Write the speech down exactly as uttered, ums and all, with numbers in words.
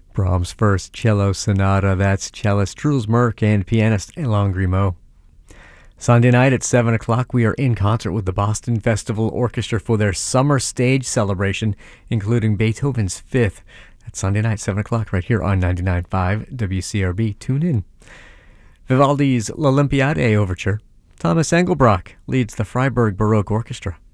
Brahms' First Cello Sonata. That's cellist Truls Merk and pianist Alain Grimaud. Sunday night at seven o'clock, we are in concert with the Boston Festival Orchestra for their summer stage celebration, including Beethoven's Fifth. That's Sunday night, seven o'clock, right here on ninety-nine point five W C R B. Tune in. Vivaldi's L'Olympiade Overture. Thomas Engelbrock leads the Freiburg Baroque Orchestra.